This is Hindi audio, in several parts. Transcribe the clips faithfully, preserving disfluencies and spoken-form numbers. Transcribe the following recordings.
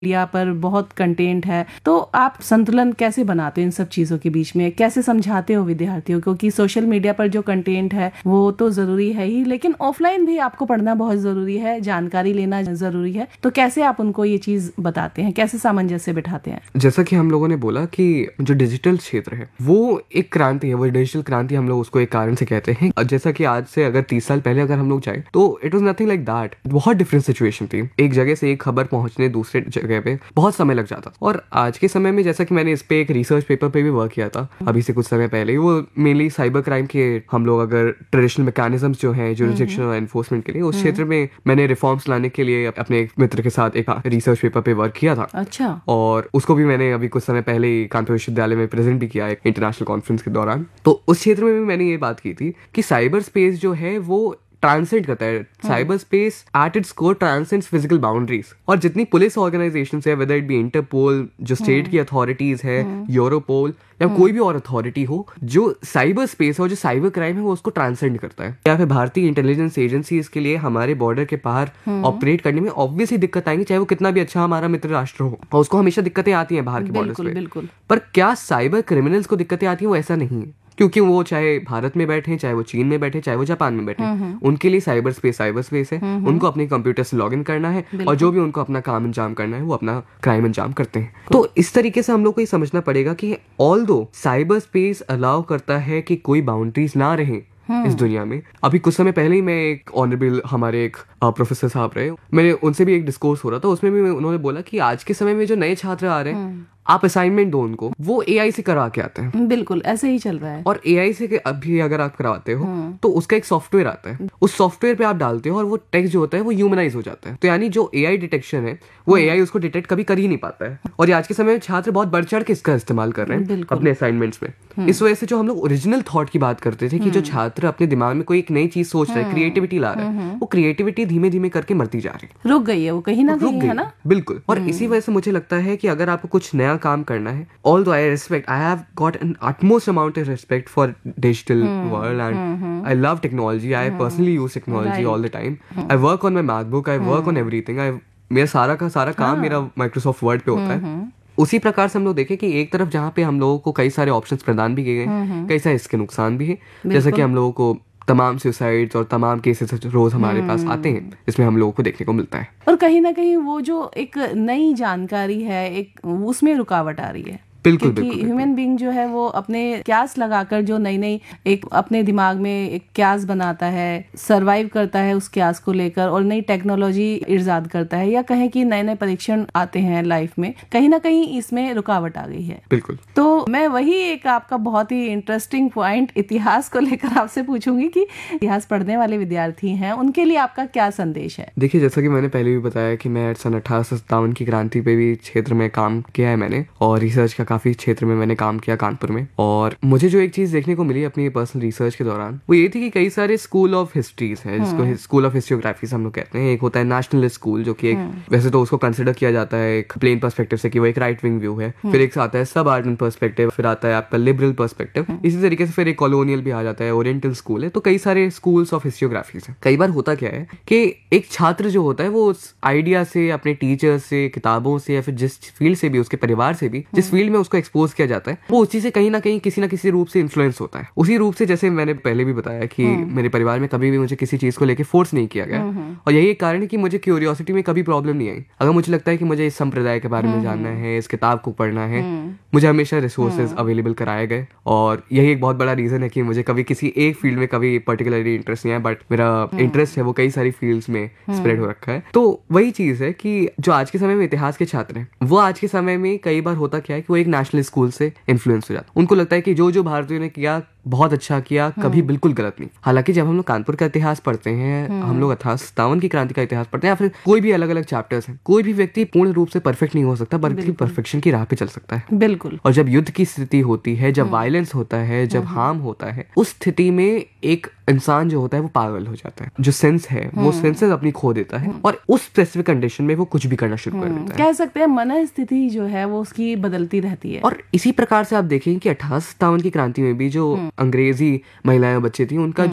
मीडिया पर बहुत कंटेंट है, तो आप संतुलन कैसे बनाते हो इन सब चीजों के बीच में? कैसे समझाते हो विद्यार्थियों को कि सोशल मीडिया पर जो कंटेंट है वो तो जरूरी है ही, लेकिन ऑफलाइन भी आपको पढ़ना बहुत जरूरी है, जानकारी लेना जरूरी है, तो कैसे आप उनको ये चीज बताते हैं, कैसे सामंजस्य बिठाते हैं? जैसा कि हम लोगों ने बोला कि जो डिजिटल क्षेत्र है वो एक क्रांति है, वो डिजिटल क्रांति हम लोग उसको एक कारण से कहते हैं। जैसा कि आज से अगर तीस साल पहले अगर हम लोग जाए तो it was nothing like that. बहुत डिफरेंट सिचुएशन थी। एक जगह से एक खबर पहुंचने दूसरे जगह पे बहुत समय लग जाता। और आज के समय में जैसा कि मैंने इस पे एक रिसर्च पेपर पे भी वर्क किया था अभी से कुछ समय पहले, वो मेनली साइबर क्राइम के हम लोग अगर ट्रेडिशनल मैकेनिज्म्स जो हैं जुरिसडिक्शन और एनफोर्समेंट के लिए उस क्षेत्र में मैंने रिफॉर्म्स लाने के लिए अपने एक मित्र के साथ एक रिसर्च पेपर पे वर्क किया था। अच्छा। और उसको भी मैंने अभी कुछ समय पहले ही कानपुर विश्वविद्यालय में प्रेजेंट भी किया एक इंटरनेशनल कॉन्फ्रेंस के दौरान। तो उस क्षेत्र में भी मैंने ये बात की थी कि साइबर स्पेस जो है वो ट्रांसेंड करता है। Cyber space at its core transcends physical boundaries. और जितनी पुलिस ऑर्गेनाइजेशंस है, वेदर इट बी इंटरपोल, जो स्टेट की अथॉरिटीज है, यूरोपोल या कोई भी और अथॉरिटी हो, जो साइबर स्पेस और जो साइबर क्राइम है वो उसको ट्रांसेंड करता है। या फिर भारतीय इंटेलिजेंस एजेंसी इसके लिए हमारे बॉर्डर के बाहर ऑपरेट करने में ऑब्वियसली दिक्कत आएंगी, चाहे वो कितना भी अच्छा हमारा मित्र राष्ट्र हो, और उसको हमेशा दिक्कतें आती हैं बाहर के बॉर्डर्स पे। बिल्कुल। पर क्या साइबर क्रिमिनल्स को दिक्कतें आती हैं? वो ऐसा नहीं है, क्योंकि वो चाहे भारत में बैठे, चाहे वो चीन में बैठे, चाहे वो जापान में बैठे, उनके लिए साइबर स्पेस साइबर स्पेस है। उनको अपने कंप्यूटर से लॉगिन करना है और जो भी उनको अपना काम अंजाम करना है वो अपना क्राइम अंजाम करते हैं। तो इस तरीके से हम लोग को ये समझना पड़ेगा कि ऑल दो साइबर स्पेस अलाउ करता है कि कोई बाउंड्रीज ना रहे इस दुनिया में। अभी कुछ समय पहले ही मैं एक ऑनरेबल हमारे एक प्रोफेसर साहब रहे, मैंने उनसे भी एक डिस्कोर्स हो रहा था, उसमें भी उन्होंने बोला कि आज के समय में जो नए छात्र आ रहे हैं आप असाइनमेंट दो उनको, वो एआई से करवा के आते हैं। बिल्कुल ऐसे ही चल रहा है। और एआई से अभी अगर आप करवाते हो तो उसका एक सॉफ्टवेयर आता है, उस सॉफ्टवेयर पे आप डालते हो और वो टेक्स्ट जो होता है वो ह्यूमनाइज हो जाता है। तो यानी जो एआई डिटेक्शन है वो एआई उसको डिटेक्ट कभी कर ही नहीं पाता है। और ये आज के समय में छात्र बहुत बढ़ चढ़ के इसका इस्तेमाल कर रहे हैं अपने असाइनमेंट्स में। इस वजह से जो हम लोग ओरिजिनल थॉट की बात करते थे कि जो छात्र अपने दिमाग में कोई एक नई चीज सोच रहे हैं, क्रिएटिविटी ला रहे हैं, वो क्रिएटिविटी धीमे धीमे करके मरती जा रही है, रुक गई है वो कहीं ना कहीं, है ना? बिल्कुल। और इसी वजह से मुझे लगता है कि अगर आपको कुछ नया काम करना है, although I respect, I have got an utmost amount of respect for digital hmm. world and hmm. I love technology. I hmm. personally use technology right. all the time. Hmm. I work on my MacBook. I work hmm. on everything. I मेरा सारा का सारा काम हाँ. मेरा Microsoft Word पे होता है। उसी प्रकार से हम लोग देखें कि एक तरफ जहाँ पे हम लोगों को कई सारे ऑप्शंस प्रदान भी किए गए हैं, कई सारे इसके नुकसान भी हैं। जैसे कि हम लोगों को तमाम सुसाइड्स और तमाम केसेस रोज हमारे पास आते हैं, इसमें हम लोगों को देखने को मिलता है। और कहीं ना कहीं वो जो एक नई जानकारी है, एक उसमें रुकावट आ रही है। बिल्कुल, क्योंकि ह्यूमन बीइंग जो है वो अपने क्यास लगाकर जो नई नई एक अपने दिमाग में एक क्यास बनाता है, सरवाइव करता है उस क्यास को लेकर, और नई टेक्नोलॉजी इजाद करता है, या कहें कि नए नए परीक्षण आते हैं लाइफ में, कहीं ना कहीं इसमें रुकावट आ गई है। बिल्कुल। तो मैं वही एक आपका बहुत ही इंटरेस्टिंग पॉइंट इतिहास को लेकर आपसे पूछूंगी कि इतिहास पढ़ने वाले विद्यार्थी हैं, उनके लिए आपका क्या संदेश है? देखिए, जैसा कि मैंने पहले भी बताया कि मैं सन अठारह सौ सत्तावन की क्रांति पे भी क्षेत्र में काम किया है मैंने, और रिसर्च का काफी क्षेत्र में मैंने काम किया कानपुर में। और मुझे जो एक चीज देखने को मिली अपनी पर्सनल रिसर्च के दौरान वो ये थी कि कई सारे स्कूल ऑफ हिस्ट्रीज हैं, जिसको स्कूल ऑफ हिस्टोग्राफी हम लोग कहते हैं। एक होता है नेशनलिस्ट स्कूल, जो कि एक वैसे तो उसको कंसिडर किया जाता है एक प्लेन पर्सपेक्टिव से कि वो एक राइट विंग व्यू है। फिर एक आता है सब आर्टन पर्सपेक्टिव, फिर आता है आपका लिबरल पर्सपेक्टिव। इसी तरीके से फिर एक कॉलोनियल भी आ जाता है, ओरिएंटल स्कूल है। तो कई सारे स्कूल्स ऑफ हिस्टोग्राफी है। कई बार होता क्या है कि एक छात्र जो होता है वो उस आइडिया से, अपने टीचर्स से, किताबों से, या फिर जिस फील्ड से भी, उसके परिवार से भी, जिस फील्ड में उसको एक्सपोज किया जाता है, वो उसी से कहीं ना कहीं किसी ना किसी रूप से इन्फ्लुएंस होता है। उसी रूप से, जैसे मैंने पहले भी बताया कि मेरे परिवार में कभी भी मुझे किसी चीज को लेके फोर्स नहीं किया गया, और यही एक कारण है कि मुझे क्यूरियोसिटी में कभी प्रॉब्लम नहीं आई। अगर मुझे लगता है कि मुझे इस संप्रदाय के बारे में जानना है, इस किताब को पढ़ना है, मुझे हमेशा रिसोर्सेज अवेलेबल कराए गए। और यही एक बहुत बड़ा रीजन है कि मुझे कभी किसी एक फील्ड में कभी पर्टिकुलरली इंटरेस्ट नहीं है, बट मेरा इंटरेस्ट है वो कई सारी फील्ड्स में स्प्रेड हो रखा है। तो वही चीज है कि जो आज के समय में इतिहास के छात्र हैं, वो आज के समय में कई बार होता क्या है कि वो एक नेशनल स्कूल से इन्फ्लुएंस हो जाता है। उनको लगता है कि जो जो भारतीयों ने किया बहुत अच्छा किया, कभी बिल्कुल गलत नहीं। हालांकि जब हम लोग कानपुर का इतिहास पढ़ते हैं, हम लोग अठारह सौ सत्तावन की क्रांति का इतिहास पढ़ते हैं, या फिर कोई भी अलग अलग चैप्टर्स हैं, कोई भी व्यक्ति पूर्ण रूप से परफेक्ट नहीं हो सकता, बल्कि परफेक्शन की राह पे चल सकता है। बिल्कुल। और जब युद्ध की स्थिति होती है, जब वायलेंस होता है, जब हार्म होता है, उस स्थिति में एक इंसान जो होता है वो पागल हो जाता है। जो सेंस है वो सेंसेस अपनी खो देता है, और उस स्पेसिफिक कंडीशन में वो कुछ भी करना शुरू कर देता है। कह सकते हैं मन स्थिति जो है वो उसकी बदलती रहती है। और इसी प्रकार से आप देखें कि अठारह सौ सत्तावन की क्रांति में भी जो अंग्रेजी महिलाएं बच्चे थी, उनका जो एक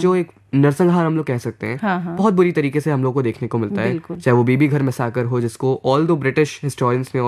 नरसंहार हम लोग कह सकते हैं, हाँ, हाँ। बहुत बुरी तरीके से हम लोग को देखने को मिलता है, बिल्कुल। चाहे वो बीबी घर मैसाकर हो, जिसको ऑल दो ब्रिटिश हिस्टोरियंस ने